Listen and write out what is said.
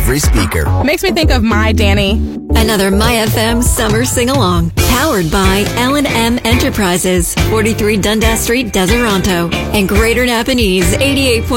every speaker. Makes me think of My Danny. Another My FM summer sing-along. Powered by L&M Enterprises, 43 Dundas Street, Deseronto. And Greater Napanese, 88.